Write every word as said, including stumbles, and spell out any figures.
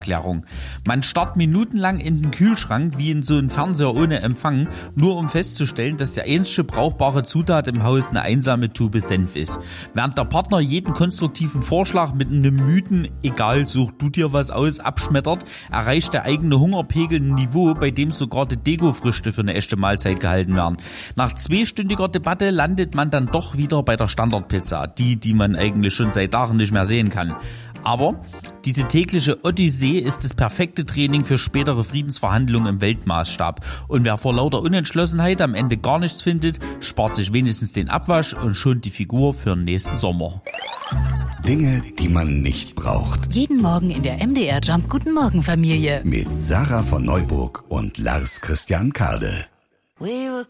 Erklärung. Man starrt minutenlang in den Kühlschrank wie in so einen Fernseher ohne Empfang, nur um festzustellen, dass der einzige brauchbare Zutat im Haus eine einsame Tube Senf ist. Während der Partner jeden konstruktiven Vorschlag mit einem müden, egal, such du dir was aus, abschmettert, erreicht der eigene Hungerpegel ein Niveau, bei dem sogar die Deko-Früchte für eine echte Mahlzeit gehalten werden. Nach zweistündiger Debatte landet man dann doch wieder bei der Standardpizza, die, die man eigentlich schon seit Tagen nicht mehr sehen kann. Aber diese tägliche Odyssee ist das perfekte Training für spätere Friedensverhandlungen im Weltmaßstab. Und wer vor lauter Unentschlossenheit am Ende gar nichts findet, spart sich wenigstens den Abwasch und schont die Figur für den nächsten Sommer. Dinge, die man nicht braucht. Jeden Morgen in der M D R Jump Guten Morgen Familie. Mit Sarah von Neuburg und Lars Christian Kade. We were